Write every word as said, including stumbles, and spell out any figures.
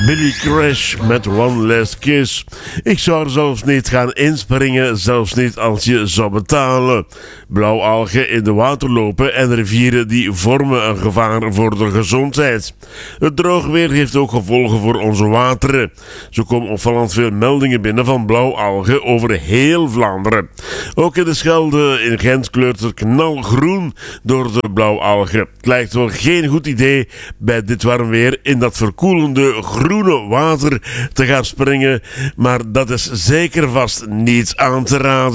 Billy Crash met One Last Kiss. Ik zou er zelfs niet gaan inspringen, zelfs niet als je zou betalen. Blauwalgen in de waterlopen en rivieren die vormen een gevaar voor de gezondheid. Het droog weer heeft ook gevolgen voor onze wateren. Zo komen opvallend veel meldingen binnen van blauwalgen over heel Vlaanderen. Ook in de Schelde in Gent kleurt het knalgroen door de blauwalgen. Het lijkt wel geen goed idee bij dit warm weer in dat verkoelende groene water te gaan springen, maar dat is zeker vast niet aan te raden.